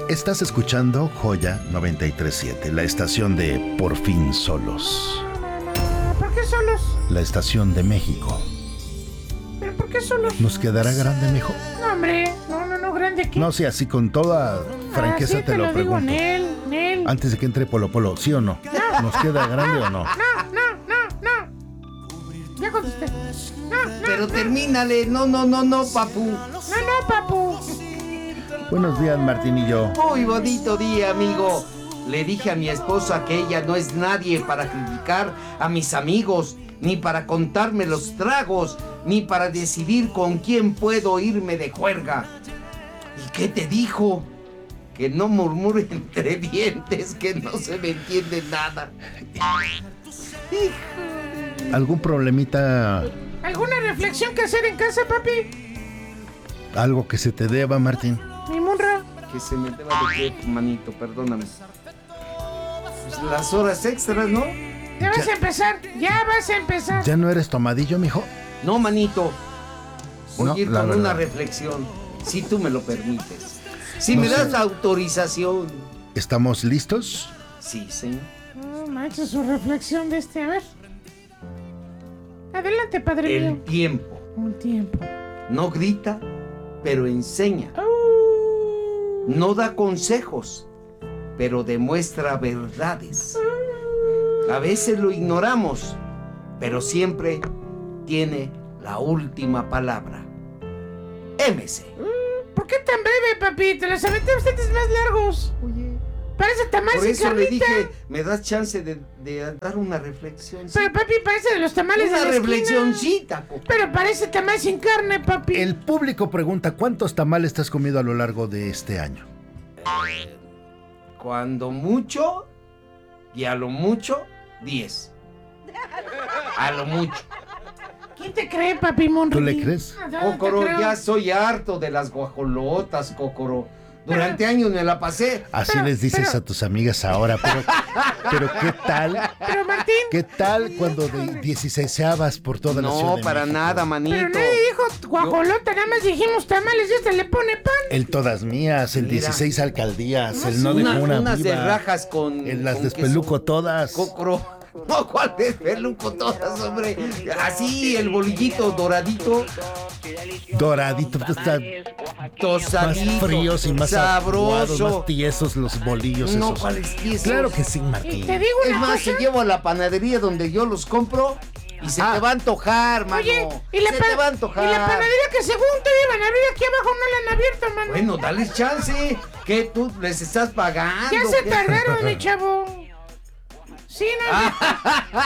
Estás escuchando Joya 93.7, la estación de Por fin Solos. ¿Por qué solos? La estación de México. ¿Pero por qué solos? ¿Nos quedará grande, mijo? No, hombre, no, grande aquí. No, sí, así con toda franqueza sí te lo pregunto. Digo, Nel. Antes de que entre Polo Polo, ¿sí o no? ¿Nos queda grande o no? No. Ya contesté. No. Pero termínale. No, papu. No, papu. Buenos días, Martinillo. Muy bonito día, amigo. Le dije a mi esposa que ella no es nadie para criticar a mis amigos, ni para contarme los tragos, ni para decidir con quién puedo irme de juerga. ¿Y qué te dijo? Que no murmure entre dientes, que no se me entiende nada. ¿Algún problemita? ¿Alguna reflexión que hacer en casa, papi? ¿Algo que se te deba, Martín? Mi munra. Que se me deba de qué, manito, perdóname. Pues las horas extras, ¿no? Ya vas a empezar. ¿Ya no eres tomadillo, mijo? No, manito. Voy a ir la con verdad. una reflexión, si tú me lo permites. Si No me sé. das la autorización. ¿Estamos listos? Sí, señor. No manches, su reflexión de a ver. Adelante, padre El mío. tiempo Un tiempo. no grita, pero enseña. No da consejos, pero demuestra verdades. A veces lo ignoramos, pero siempre tiene la última palabra. MC. ¿Por qué tan breve, papi? Te los aventé ustedes más largos. Oye, Parece tamal por sin eso le carnita. dije, me das chance de dar una reflexión. Pero papi, parece de los tamales Una de la esquina. reflexioncita, Coco. Pero parece tamal sin carne, papi. El público pregunta, ¿cuántos tamales te has comido a lo largo de este año? Cuando mucho, y a lo mucho, 10. A lo mucho. ¿Quién te cree, papi Monroy? ¿Tú le crees? Cócoro, ya soy harto de las guajolotas, Cócoro. Durante años me la pasé. Así Pero- les dices pero- a tus amigas ahora, pero ¿qué tal? Pero Martín, ¿Qué tal cuando de 16avas por toda la ciudad No, de para México? nada, manito. pero nadie dijo guajolota, nada más dijimos tamales y este le pone pan. El Todas Mías, el Mira. 16 alcaldías, el no de una unas de viva, rajas con... el las con despeluco queso. todas. Cócoro. No, ¿cuál despeluco todas, hombre? Así, el bolillito doradito, Doradito, está tosadito, más fríos y más aguados, sabroso. más tiesos los bolillos No, esos. ¿cuáles tiesos? Claro que sí, Y Martín. te digo Es una más, cosa. te llevo a la panadería donde yo los compro y se te va a antojar, mano. Oye, y la, se te va a antojar. y la panadería que según te iban a abrir aquí abajo no la han abierto, mano. Bueno, dales chance. ¿Qué tú les estás pagando? Ya se ¿Qué? tardaron, mi chavo. Sí, no.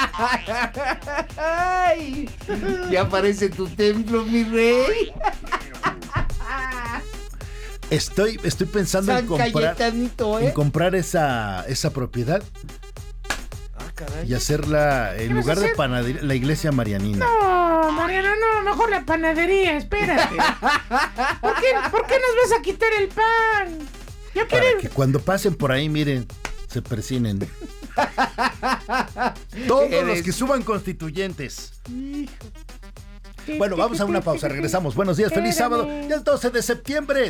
Ay, ya parece tu templo, mi rey. Estoy pensando San en comprar, Cayetanito, en comprar esa propiedad Ah, caray. y hacerla en ¿Qué vas lugar a de hacer? panadería, la iglesia marianina. No, Mariano, no, mejor la panadería, espérate. ¿Por qué nos vas a quitar el pan? Yo quiero Para que cuando pasen por ahí, miren, se persinen. Todos los Eres- que suban constituyentes. Bueno, vamos a una pausa, regresamos. Buenos días, feliz sábado. Ya el 12 de septiembre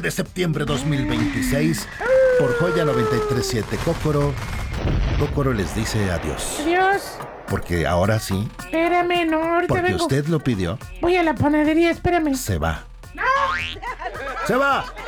2026, por Joya 93.7. Cócoro les dice adiós. Adiós. Porque ahora sí, Espérame, no, ahorita porque vengo. usted lo pidió, Voy a la panadería, espérame. se va. ¡Se va!